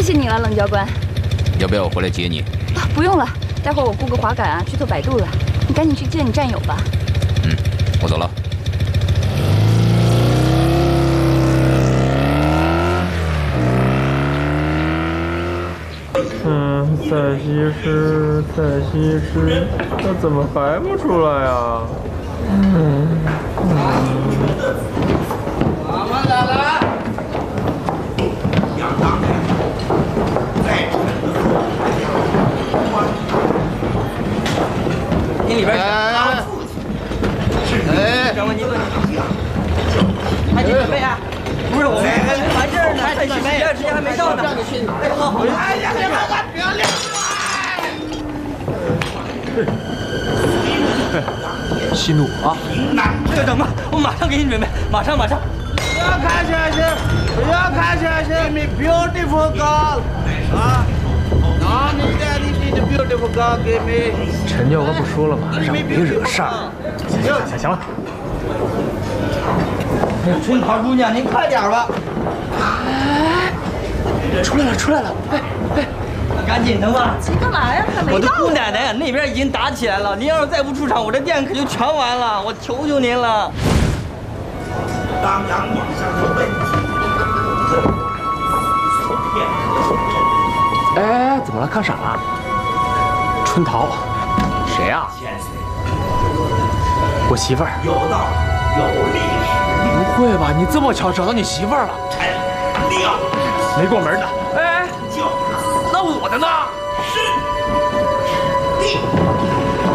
谢你了，冷教官。 要不要我回来接你？ 啊，不用了，待会儿我雇个滑杆啊，去做摆渡了。你赶紧去见你战友吧。 嗯，我走了。 再稀释，再稀释，这怎么还不出来呀？ 我们来。你里边掌柜，您问，还得准备啊？不是我们完事儿呢，还准备，时间还没到呢。哎呀，别乱干，不要练！ 息怒啊！ 这个等吧，我马上给你准备，马上。不要看下去，不要看下去。Give me beautiful girl， 啊！那你带你的 beautiful girl give me。 陈教官不说了吗？让别惹事儿。行了。 春桃姑娘，您快点吧！ 出来了！哎， 赶紧的吧！ 急干嘛呀？还没到。 我的姑奶奶呀，那边已经打起来了。您要是再不出场，我这店可就全完了。我求求您了。当阳往上的问题。 哎，怎么了？看傻了？春桃，谁呀？我媳妇儿。 有道有历史。 不会吧？你这么巧找到你媳妇儿了？没过门的。哎，那我的呢？ 是。